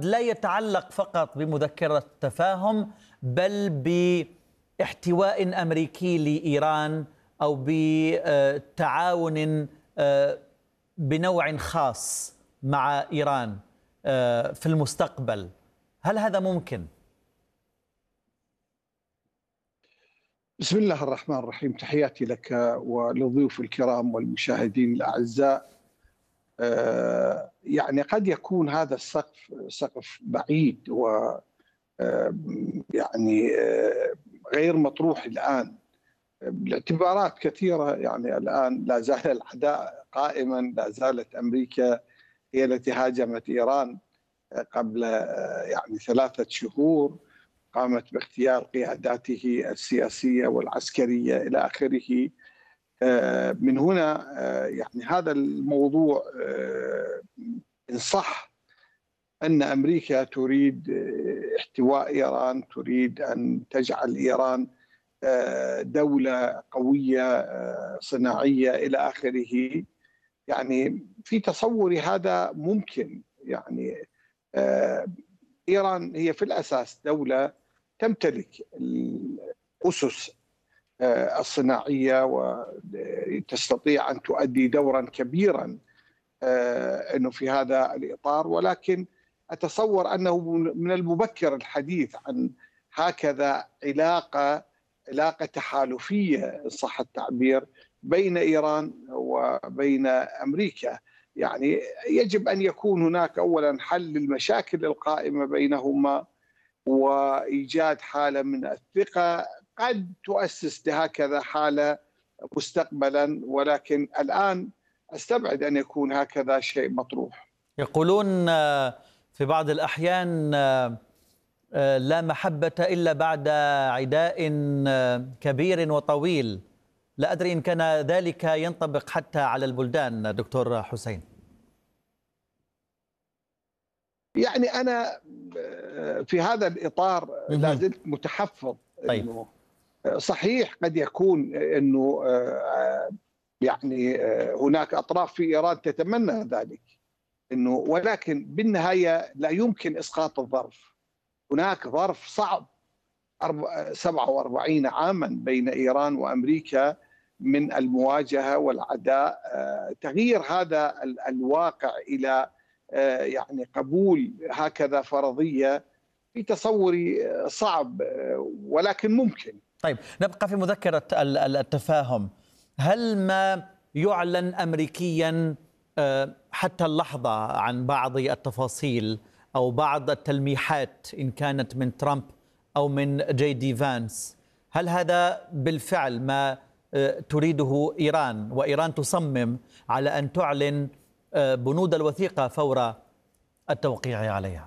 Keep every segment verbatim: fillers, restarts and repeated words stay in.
قد لا يتعلق فقط بمذكرة تفاهم، بل باحتواء أمريكي لإيران أو بتعاون بنوع خاص مع إيران في المستقبل. هل هذا ممكن؟ بسم الله الرحمن الرحيم. تحياتي لك ولضيوف الكرام والمشاهدين الأعزاء. يعني قد يكون هذا السقف سقف بعيد و يعني غير مطروح الآن باعتبارات كثيرة. يعني الآن لا زال العداء قائما، لا زالت أمريكا هي التي هاجمت إيران قبل يعني ثلاثة شهور، قامت باغتيال قياداته السياسية والعسكرية إلى آخره. من هنا يعني هذا الموضوع إن صح أن أمريكا تريد احتواء إيران، تريد أن تجعل إيران دولة قوية صناعية إلى آخره. يعني في تصوري هذا ممكن. يعني إيران هي في الأساس دولة تمتلك الأسس الصناعية وتستطيع أن تؤدي دورا كبيرا أنه في هذا الإطار، ولكن أتصور أنه من المبكر الحديث عن هكذا علاقة علاقة تحالفية إن صح التعبير بين إيران وبين أمريكا. يعني يجب أن يكون هناك أولا حل للمشاكل القائمة بينهما وإيجاد حالة من الثقة قد تؤسس لهكذا حالة مستقبلا، ولكن الآن أستبعد أن يكون هكذا شيء مطروح. يقولون في بعض الأحيان لا محبة إلا بعد عداء كبير وطويل. لا أدري إن كان ذلك ينطبق حتى على البلدان دكتور حسين. يعني أنا في هذا الإطار لا زلت متحفظ. طيب. إنه صحيح قد يكون أنه يعني هناك أطراف في إيران تتمنى ذلك، إنه ولكن بالنهاية لا يمكن إسقاط الظرف. هناك ظرف صعب سبعة وأربعين عاما بين إيران وأمريكا من المواجهة والعداء. تغيير هذا الواقع إلى يعني قبول هكذا فرضية في تصوري صعب، ولكن ممكن. طيب، نبقى في مذكرة التفاهم. هل ما يعلن أمريكيا حتى اللحظة عن بعض التفاصيل أو بعض التلميحات إن كانت من ترامب أو من جي دي فانس، هل هذا بالفعل ما تريده إيران، وإيران تصمم على أن تعلن بنود الوثيقة فور التوقيع عليها؟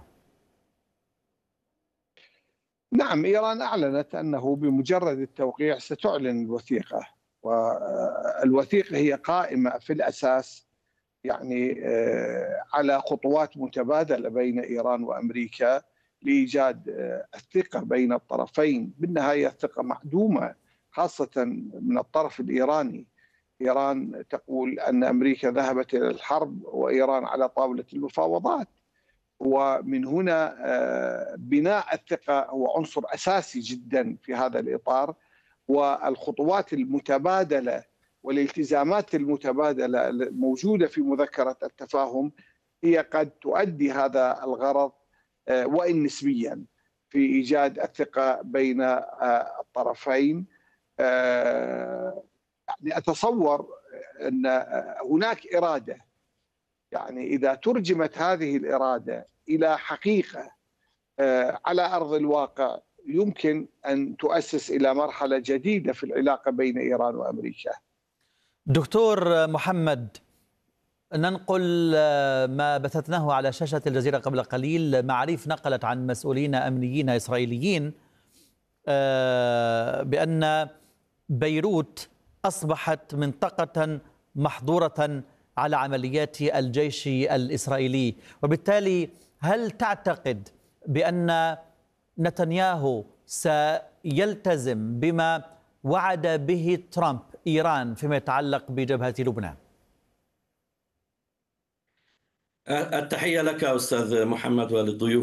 نعم، إيران أعلنت أنه بمجرد التوقيع ستعلن الوثيقة، والوثيقة هي قائمة في الأساس يعني على خطوات متبادلة بين إيران وأمريكا لإيجاد الثقة بين الطرفين. بالنهاية الثقة معدومة خاصة من الطرف الإيراني. إيران تقول أن أمريكا ذهبت إلى الحرب وإيران على طاولة المفاوضات، ومن هنا بناء الثقة هو عنصر أساسي جدا في هذا الإطار. والخطوات المتبادلة والالتزامات المتبادلة الموجودة في مذكرة التفاهم هي قد تؤدي هذا الغرض وإن نسبيا في إيجاد الثقة بين الطرفين. يعني أتصور أن هناك إرادة، يعني إذا ترجمت هذه الإرادة إلى حقيقة على أرض الواقع يمكن أن تؤسس إلى مرحلة جديدة في العلاقة بين إيران وأمريكا. دكتور محمد، ننقل ما بثثناه على شاشة الجزيرة قبل قليل. معاريف نقلت عن مسؤولين أمنيين إسرائيليين بأن بيروت أصبحت منطقة محظورة على عمليات الجيش الإسرائيلي، وبالتالي هل تعتقد بأن نتنياهو سيلتزم بما وعد به ترامب إيران فيما يتعلق بجبهة لبنان؟ التحية لك أستاذ محمد وللضيوف